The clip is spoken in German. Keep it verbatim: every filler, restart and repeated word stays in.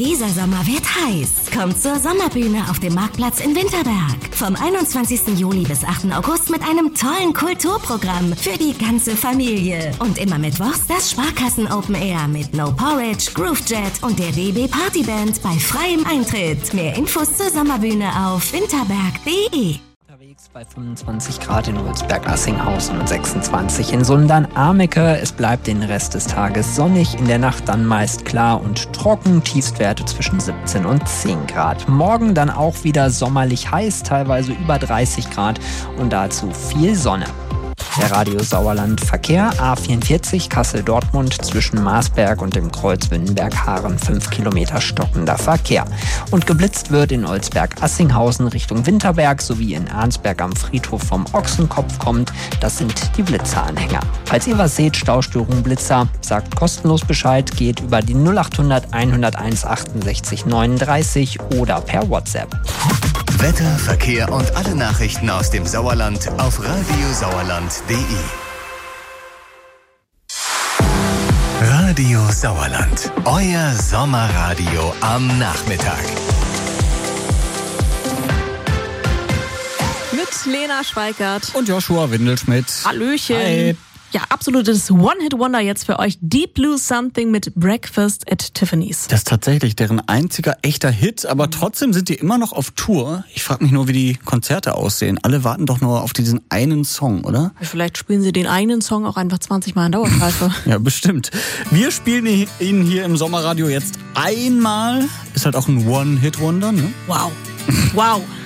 Dieser Sommer wird heiß. Kommt zur Sommerbühne auf dem Marktplatz in Winterberg. Vom einundzwanzigsten Juli bis achten August mit einem tollen Kulturprogramm für die ganze Familie. Und immer mittwochs das Sparkassen Open Air mit No Porridge, Groove Jet und der D B Partyband bei freiem Eintritt. Mehr Infos zur Sommerbühne auf winterberg punkt de. Bei fünfundzwanzig Grad in Ulsberg-Assinghausen und sechsundzwanzig in Sundern-Ameke. Es bleibt den Rest des Tages sonnig, in der Nacht dann meist klar und trocken. Tiefstwerte zwischen siebzehn und zehn Grad. Morgen dann auch wieder sommerlich heiß, teilweise über dreißig Grad und dazu viel Sonne. Der Radio Sauerland Verkehr A vierundvierzig Kassel-Dortmund zwischen Marsberg und dem Kreuz Wünnenberg-Haaren fünf Kilometer stockender Verkehr. Und geblitzt wird in Olsberg-Assinghausen Richtung Winterberg sowie in Arnsberg am Friedhof vom Ochsenkopf kommt. Das sind die Blitzeranhänger. Falls ihr was seht, Staustörung, Blitzer, sagt kostenlos Bescheid, geht über die null achthundert hunderteins achtundsechzig neununddreißig oder per WhatsApp. Wetter, Verkehr und alle Nachrichten aus dem Sauerland auf radio sauerland punkt de. Radio Sauerland, euer Sommerradio am Nachmittag. Mit Lena Schweikert und Joshua Windelschmidt. Hallöchen. Hi. Ja, absolutes One-Hit-Wonder jetzt für euch. Deep Blue Something mit Breakfast at Tiffany's. Das ist tatsächlich deren einziger echter Hit, aber trotzdem sind die immer noch auf Tour. Ich frage mich nur, wie die Konzerte aussehen. Alle warten doch nur auf diesen einen Song, oder? Vielleicht spielen sie den einen Song auch einfach zwanzig Mal in Dauerschleife. Ja, bestimmt. Wir spielen ihn hier im Sommerradio jetzt einmal. Ist halt auch ein One-Hit-Wonder, ne? Wow. Wow.